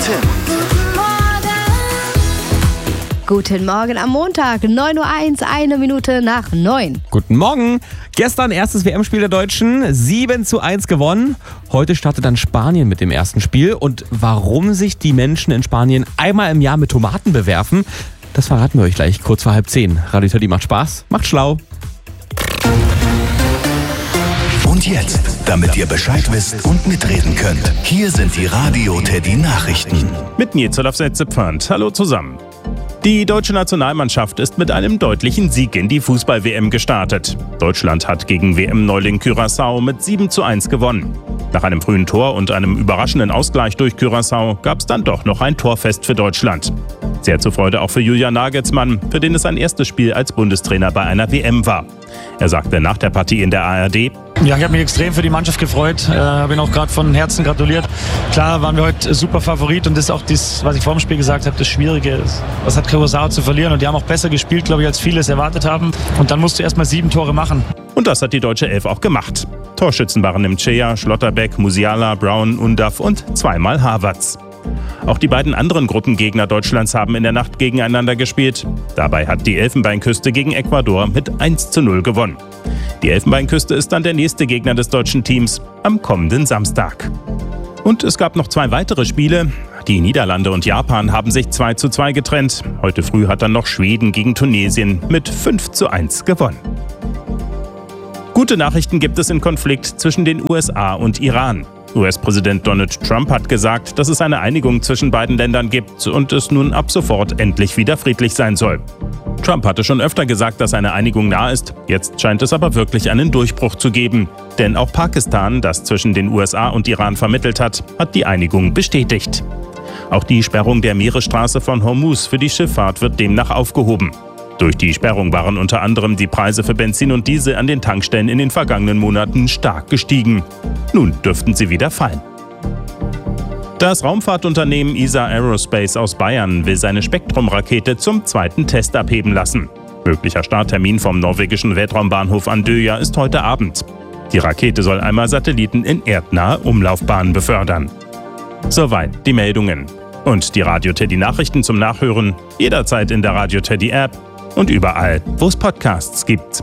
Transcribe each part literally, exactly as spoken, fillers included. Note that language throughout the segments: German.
Guten Morgen am Montag, neun Uhr eins, eine Minute nach neun. Guten Morgen. Gestern erstes W M-Spiel der Deutschen, sieben zu eins gewonnen. Heute startet dann Spanien mit dem ersten Spiel. Und warum sich die Menschen in Spanien einmal im Jahr mit Tomaten bewerfen, das verraten wir euch gleich kurz vor halb zehn. Radio Teddy macht Spaß, macht schlau. Und jetzt, damit ihr Bescheid wisst und mitreden könnt, hier sind die Radio Teddy Nachrichten. Mit Nils Olafsetze-Pfand. Hallo zusammen. Die deutsche Nationalmannschaft ist mit einem deutlichen Sieg in die Fußball-W M gestartet. Deutschland hat gegen W M-Neuling Curaçao mit sieben zu eins gewonnen. Nach einem frühen Tor und einem überraschenden Ausgleich durch Curaçao gab es dann doch noch ein Torfest für Deutschland. Sehr zur Freude auch für Julian Nagelsmann, für den es sein erstes Spiel als Bundestrainer bei einer W M war. Er sagte nach der Partie in der A R D: Ja, ich habe mich extrem für die Mannschaft gefreut, äh, habe ihn auch gerade von Herzen gratuliert. Klar waren wir heute super Favorit und das ist auch das, was ich vor dem Spiel gesagt habe, das Schwierige. Was hat Curaçao zu verlieren und die haben auch besser gespielt, glaube ich, als viele es erwartet haben. Und dann musst du erst mal sieben Tore machen. Und das hat die deutsche Elf auch gemacht. Torschützen waren Mchea, Schlotterbeck, Musiala, Brown, Undav und zweimal Havertz. Auch die beiden anderen Gruppengegner Deutschlands haben in der Nacht gegeneinander gespielt. Dabei hat die Elfenbeinküste gegen Ecuador mit eins zu null gewonnen. Die Elfenbeinküste ist dann der nächste Gegner des deutschen Teams am kommenden Samstag. Und es gab noch zwei weitere Spiele. Die Niederlande und Japan haben sich zwei zu zwei getrennt. Heute früh hat dann noch Schweden gegen Tunesien mit fünf zu eins gewonnen. Gute Nachrichten gibt es im Konflikt zwischen den U S A und Iran. U S-Präsident Donald Trump hat gesagt, dass es eine Einigung zwischen beiden Ländern gibt und es nun ab sofort endlich wieder friedlich sein soll. Trump hatte schon öfter gesagt, dass eine Einigung nah ist. Jetzt scheint es aber wirklich einen Durchbruch zu geben. Denn auch Pakistan, das zwischen den U S A und Iran vermittelt hat, hat die Einigung bestätigt. Auch die Sperrung der Meeresstraße von Hormuz für die Schifffahrt wird demnach aufgehoben. Durch die Sperrung waren unter anderem die Preise für Benzin und Diesel an den Tankstellen in den vergangenen Monaten stark gestiegen. Nun dürften sie wieder fallen. Das Raumfahrtunternehmen E S A Aerospace aus Bayern will seine Spektrum-Rakete zum zweiten Test abheben lassen. Möglicher Starttermin vom norwegischen Weltraumbahnhof Andøya ist heute Abend. Die Rakete soll einmal Satelliten in erdnahe Umlaufbahnen befördern. Soweit die Meldungen. Und die Radio Teddy Nachrichten zum Nachhören jederzeit in der Radio Teddy App und überall, wo es Podcasts gibt.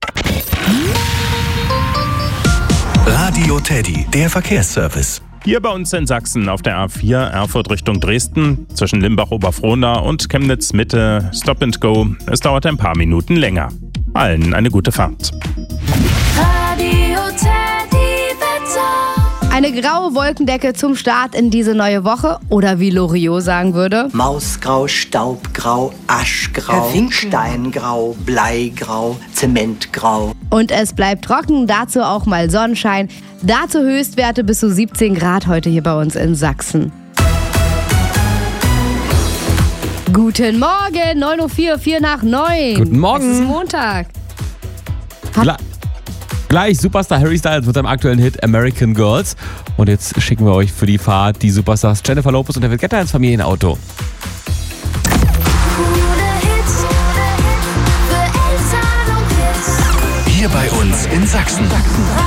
Radio Teddy, der Verkehrsservice. Hier bei uns in Sachsen auf der A vier Erfurt Richtung Dresden, zwischen Limbach-Oberfrohna und Chemnitz-Mitte, Stop and Go. Es dauert ein paar Minuten länger. Allen eine gute Fahrt. Radio Teddy Wetter. Eine graue Wolkendecke zum Start in diese neue Woche oder wie Loriot sagen würde: Mausgrau, Staubgrau, Aschgrau, Steingrau, Bleigrau, Zementgrau. Und es bleibt trocken, dazu auch mal Sonnenschein. Dazu Höchstwerte bis zu siebzehn Grad heute hier bei uns in Sachsen. Guten Morgen, neun Uhr vier, vier nach neun. Guten Morgen. Es ist Montag. Gla- Gleich Superstar Harry Styles mit seinem aktuellen Hit American Girls. Und jetzt schicken wir euch für die Fahrt die Superstars Jennifer Lopez und David Guetta ins Familienauto. Hier bei uns in Sachsen.